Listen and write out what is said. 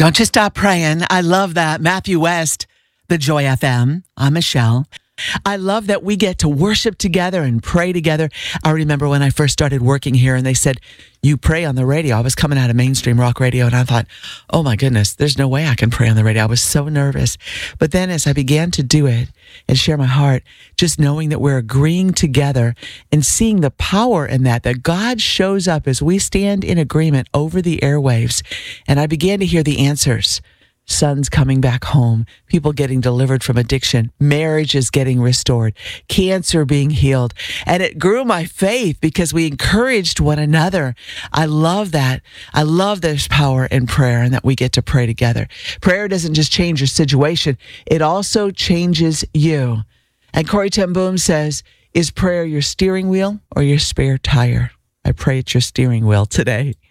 Don't you stop praying. I love that. Matthew West, the Joy FM. I'm Michelle. I love that we get to worship together and pray together. I remember when I first started working here and they said, you pray on the radio. I was coming out of mainstream rock radio and I thought, oh my goodness, there's no way I can pray on the radio. I was so nervous. But then as I began to do it and share my heart, just knowing that we're agreeing together and seeing the power in that God shows up as we stand in agreement over the airwaves. And I began to hear the answers. Sons coming back home, people getting delivered from addiction, marriages getting restored, cancer being healed. And it grew my faith because we encouraged one another. I love that. I love there's power in prayer and that we get to pray together. Prayer doesn't just change your situation. It also changes you. And Corey ten Boom says, is prayer your steering wheel or your spare tire? I pray it's your steering wheel today.